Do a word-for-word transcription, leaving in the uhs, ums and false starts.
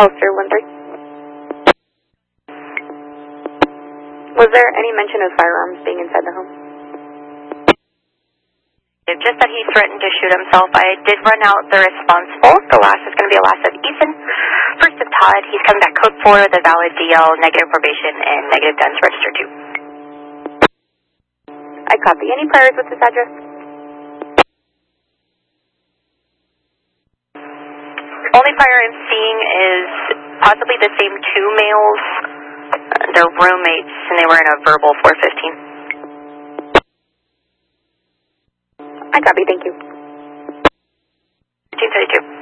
Holster one three. Was there any mention of firearms being inside the home? Just that he threatened to shoot himself. I did run out the responsible. The last is going to be a last of Ethan. First of Todd. He's coming back code four with a valid D L, negative probation, and negative guns registered too. I copy. Any priors with this address? Only prior I'm seeing is possibly the same two males. Uh, they're roommates, and they were in a verbal four fifteen. I copy. Thank you. two thirty-two.